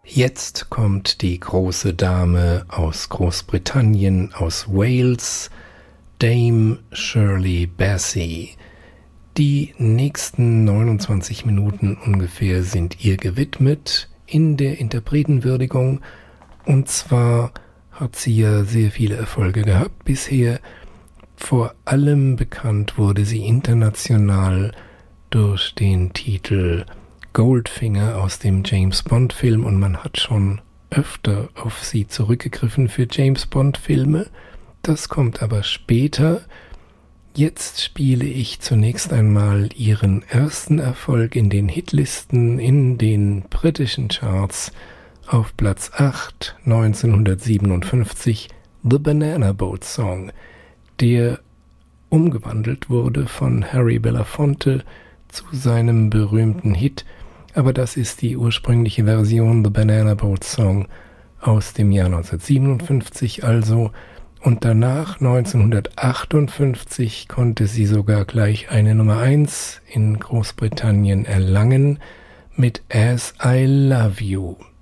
Jetzt kommt die große Dame aus Großbritannien, aus Wales, Dame Shirley Bassey. Die nächsten 29 Minuten ungefähr sind ihr gewidmet in der Interpretenwürdigung. Und zwar hat sie ja sehr viele Erfolge gehabt bisher. Vor allem bekannt wurde sie international durch den Titel Goldfinger aus dem James-Bond-Film, und man hat schon öfter auf sie zurückgegriffen für James-Bond-Filme. Das kommt aber später. Jetzt spiele ich zunächst einmal ihren ersten Erfolg in den Hitlisten in den britischen Charts. Auf Platz 8 1957 The Banana Boat Song, der umgewandelt wurde von Harry Belafonte zu seinem berühmten Hit, aber das ist die ursprüngliche Version, The Banana Boat Song aus dem Jahr 1957 also, und danach 1958 konnte sie sogar gleich eine Nummer 1 in Großbritannien erlangen mit As I Love You.